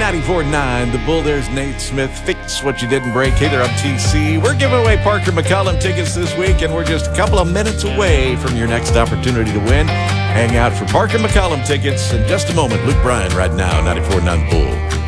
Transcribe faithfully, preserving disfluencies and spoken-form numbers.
ninety-four point nine, The Bull. There's Nate Smith. Fix what you didn't break. Hey there, I'm T C. We're giving away Parker McCollum tickets this week, and we're just a couple of minutes away from your next opportunity to win. Hang out for Parker McCollum tickets in just a moment. Luke Bryan right now, ninety-four point nine Bull.